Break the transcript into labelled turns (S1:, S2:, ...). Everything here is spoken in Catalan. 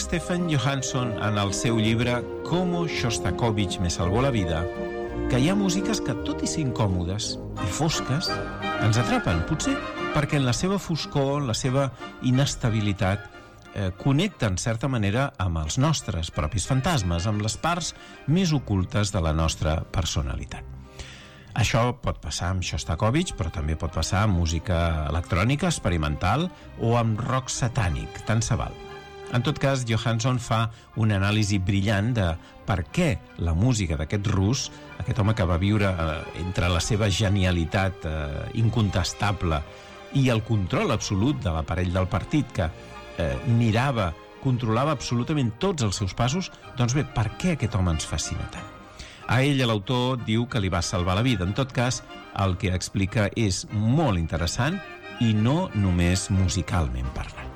S1: Stefan Johansson en el seu llibre «Cómo Shostakovich me salvó la vida» que hi ha músiques que, tot i ser incòmodes i fosques, ens atrapen, potser perquè en la seva foscor, en la seva inestabilitat, connecta en certa manera amb els nostres propis fantasmes, amb les parts més ocultes de la nostra personalitat. Això pot passar amb Shostakovich, però també pot passar amb música electrònica, experimental o amb rock satànic, tant se val. En tot cas, Johansson fa una anàlisi brillant de per què la música d'aquest rus, aquest home que va viure entre la seva genialitat incontestable i el control absolut de l'aparell del partit, que mirava, controlava absolutament tots els seus passos, doncs bé, per què aquest home ens fascina tant? A ell, l'autor, diu que li va salvar la vida. En tot cas, el que explica és molt interessant i no només musicalment parlant.